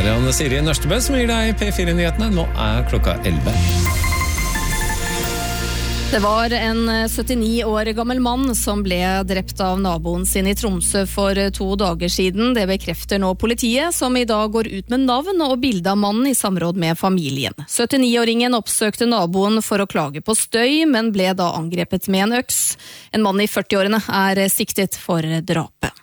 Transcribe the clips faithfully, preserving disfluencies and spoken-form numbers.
er Anne Siri Nørstebø som gir deg P fire-nyhetene. Nå er klokka elleve. Det var en syttini år gammel mann som ble drept av naboen sin i Tromsø for to dager siden. Det bekrefter nå politiet, som i dag går ut med navn og bilde av mannen i samråd med familien. syttini-åringen oppsøkte naboen for å klage på støy, men ble da angrepet med en øks. En mann i førti-årene er siktet for drapet.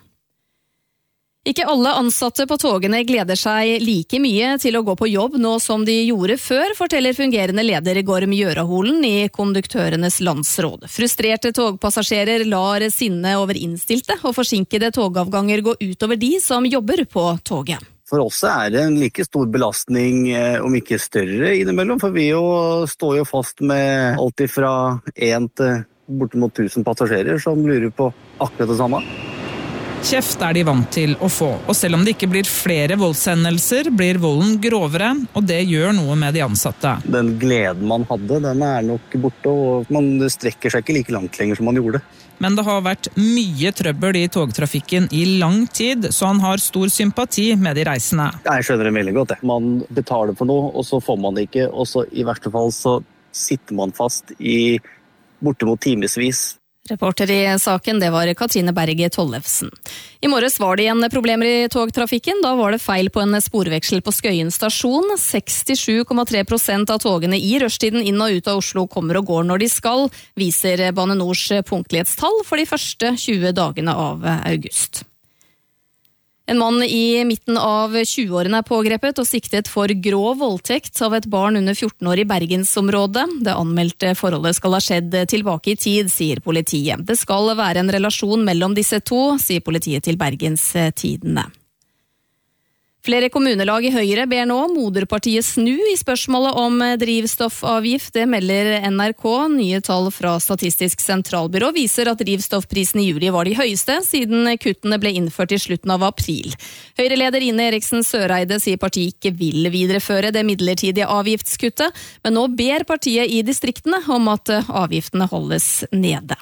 Ikke alle ansatte på togene gleder seg like mye til å gå på jobb nå som de gjorde før, forteller fungerende leder Gorm Gjøraholen i Konduktørenes landsråd. Frustrerte togpassasjerer lar sinne over innstilte og forsinkede togavganger gå utover de som jobber på toget. For oss er det en like stor belastning, om ikke større innimellom, for vi jo står jo fast med alt ifra en til bortimot tusen passasjerer som lurer på akkurat det samme. Kjeft er de vant til å få, og selv om det ikke blir flere voldshendelser, blir volden grovere, og det gjør noe med de ansatte. Den gleden man hadde, den er nok borte, og man strekker seg ikke like langt lenger som man gjorde. Men det har vært mye trøbbel i togtrafikken i lang tid, så han har stor sympati med de reisende. Jeg skjønner det veldig godt. Det. Man betaler for noe, og så får man det ikke, og så i verste fall så sitter man fast i bortimot timesvis. Reporter i saken, det var Katrine Berge Tollefsen. I morges var det igjen problemer i togtrafikken. Da var det feil på en sporveksel på Skøyen stasjon. sekstisju komma tre prosent av togene i rushtiden inn og ut av Oslo kommer og går når de skal, viser Bane Nors punktlighetstall for de første tjue dagene av august. En mann i midten av tjueårene er pågrepet og siktet for grov voldtekt av et barn under fjorten år i Bergensområdet. Det anmeldte forholdet skal ha skjedd tilbake i tid, sier politiet. Det skal være en relasjon mellom disse to, sier politiet til Bergens Tidende. Flere kommunelag i Høyre ber nå moderpartiet snu i spørsmålet om drivstoffavgift. Det melder N R K. Nye tall fra Statistisk sentralbyrå viser at drivstoffprisen i juli var de høyeste siden kuttene ble innført i slutten av april. Høyre-leder Ine Eriksen Søreide sier partiet ikke vil videreføre det midlertidige avgiftskuttet, men nå ber partiet i distriktene om at avgiftene holdes nede.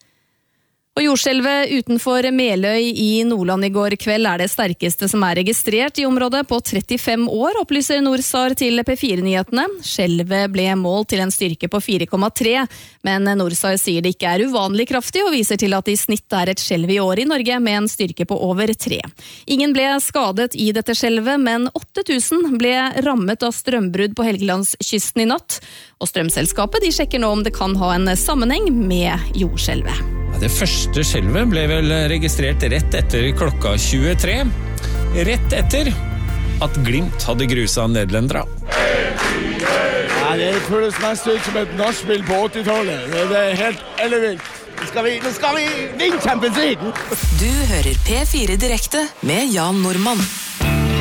Og jordskjelvet utenfor Meløy i Nordland i går kveld er det sterkeste som er registrert i området på trettifem år, opplyser Norsar til P fire-nyhetene. Skjelvet ble målt til en styrke på fire komma tre, men Norsar sier det ikke er uvanlig kraftig og viser til at det i snitt er et skjelv i år i Norge med en styrke på over tre. Ingen ble skadet i dette skjelvet, men åtte tusen ble rammet av strømbrudd på Helgelandskysten i natt. Og strømselskapet de sjekker nå om det kan ha en sammenheng med jordskjelvet. Det første skjelvet ble vel registrert rett etter klokka tjuetre. Rett etter at Glimt hadde grusa nederlendere. Ja, det føles mest ut som et nachspiel på åttitallet. Det er helt ellevilt. Nå skal vi, nå skal vi vinne Champions League! Du hører P fire direkte med Jan Normann.